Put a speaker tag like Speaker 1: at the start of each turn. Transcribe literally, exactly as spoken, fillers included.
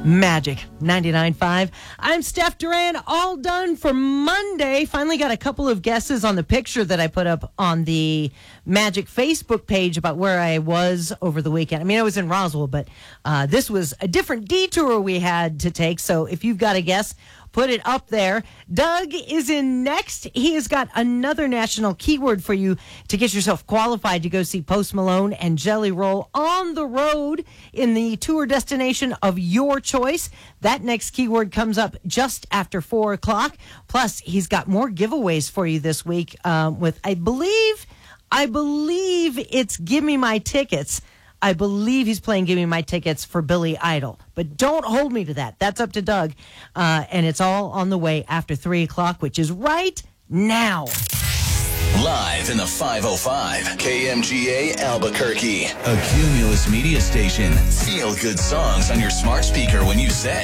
Speaker 1: Magic ninety-nine point five. I'm Steph Duran, all done for Monday. Finally got a couple of guesses on the picture that I put up on the Magic Facebook page about where I was over the weekend. I mean, I was in Roswell, but uh, this was a different detour we had to take. So if you've got a guess, put it up there. Doug is in next. He has got another national keyword for you to get yourself qualified to go see Post Malone and Jelly Roll on the road in the tour destination of your choice. That next keyword comes up just after four o'clock. Plus, he's got more giveaways for you this week um, with, I believe, I believe it's Give Me My Tickets. I believe he's playing Give Me My Tickets for Billy Idol. But don't hold me to that. That's up to Doug. Uh, and it's all on the way after three o'clock, which is right now.
Speaker 2: Live in the five oh five, K M G A Albuquerque. A Cumulus media station. Feel good songs on your smart speaker when you say